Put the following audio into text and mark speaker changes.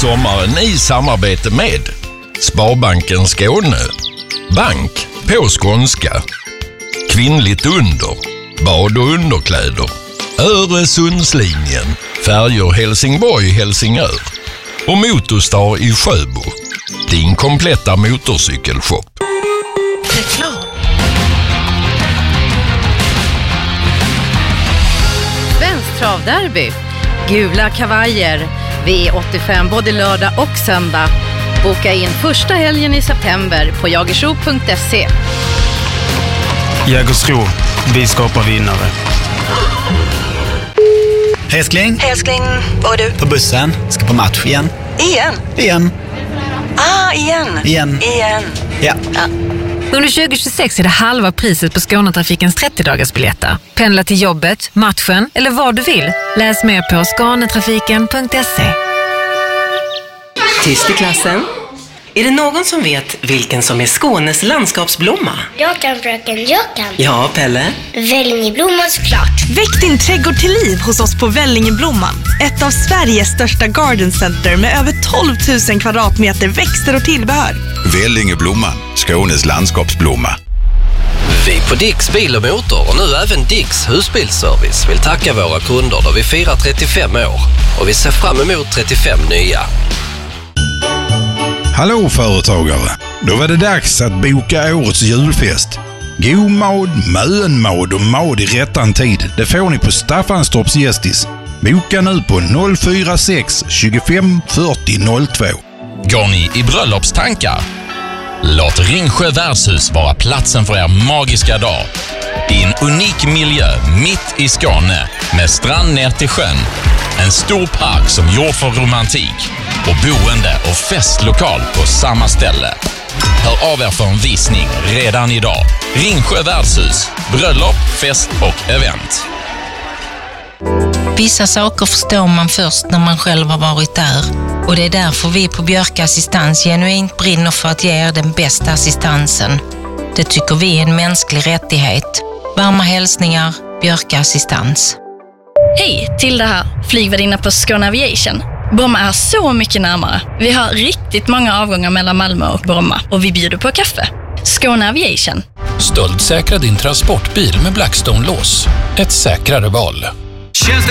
Speaker 1: sommaren i samarbete med Sparbanken Skåne, bank på skånska, kvinnligt under, bad- och underkläder, Öresundslinjen, färjor Helsingborg-Helsingör och Motorstar i Sjöbo, din kompletta motorcykelshop.
Speaker 2: Reklam.
Speaker 3: Svensk travderby. Gula kavajer. V85 både lördag och söndag. Boka in första helgen i september på jagersro.se.
Speaker 4: Jägersro. Vi skapar vinnare.
Speaker 5: Älskling,
Speaker 2: Vad är du?
Speaker 5: på bussen. Ska på match igen. Igen.
Speaker 2: Igen.
Speaker 5: Ja.
Speaker 6: Under 2026 är det halva priset på Skånetrafikens 30-dagarsbiljetter. Pendla till jobbet, matchen eller vad du vill. Läs mer på skanetrafiken.se.
Speaker 7: Tyst i klassen. Är det någon som vet vilken som är Skånes landskapsblomma?
Speaker 8: Jag kan, fröken, jag kan.
Speaker 7: Ja, Pelle?
Speaker 8: Vällingeblomman såklart.
Speaker 9: Väck din trädgård till liv hos oss på Vällingeblomman. Ett av Sveriges största garden center med över 12 000 kvadratmeter växter och tillbehör.
Speaker 10: Vällingeblomman, Skånes landskapsblomma.
Speaker 11: Vi på Dicks Bil och Motor och nu även Dicks husbilsservice vill tacka våra kunder då vi firar 35 år. Och vi ser fram emot 35 nya.
Speaker 10: Hallå företagare! Då var det dags att boka årets julfest. God mat, mönmad och mat i rättan tid. Det får ni på Staffanstorps Gästis. Boka nu på 046 25 40 02.
Speaker 1: Går ni i bröllopstankar? Låt Ringsjö värdshus vara platsen för er magiska dag. I en unik miljö mitt i Skåne med strand ner till sjön. En stor park som gjord för romantik och boende och festlokal på samma ställe. Hör av er för en visning redan idag. Ringsjö värdshus, bröllop, fest och event.
Speaker 12: Vissa saker förstår man först när man själv har varit där. Och det är därför vi på Björka Assistans genuint brinner för att ge er den bästa assistansen. Det tycker vi är en mänsklig rättighet. Varma hälsningar, Björka Assistans.
Speaker 13: Hej, till det här flygvärdinna på Skåne Aviation. Bromma är så mycket närmare. Vi har riktigt många avgångar mellan Malmö och Bromma och vi bjuder på kaffe. Skåne Aviation.
Speaker 14: Stöldsäkra din transportbil med Blackstone-lås. Ett säkrare val.